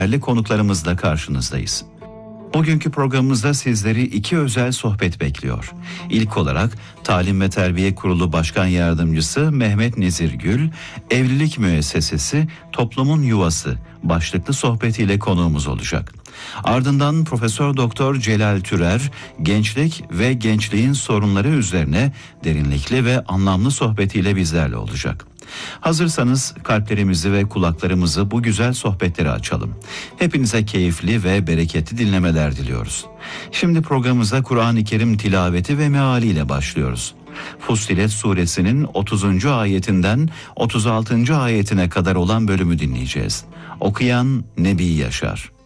değerli konuklarımızla karşınızdayız. Bugünkü programımızda sizleri iki özel sohbet bekliyor. İlk olarak Talim ve Terbiye Kurulu Başkan Yardımcısı Mehmet Nezir Gül, Evlilik Müessesesi Toplumun Yuvası başlıklı sohbetiyle konuğumuz olacak. Ardından Profesör Doktor Celal Türer, gençlik ve gençliğin sorunları üzerine derinlikli ve anlamlı sohbetiyle bizlerle olacak. Hazırsanız kalplerimizi ve kulaklarımızı bu güzel sohbetlere açalım. Hepinize keyifli ve bereketli dinlemeler diliyoruz. Şimdi programımıza Kur'an-ı Kerim tilaveti ve mealiyle başlıyoruz. Fussilet suresinin 30. ayetinden 36. ayetine kadar olan bölümü dinleyeceğiz. Okuyan Nebi Yaşar.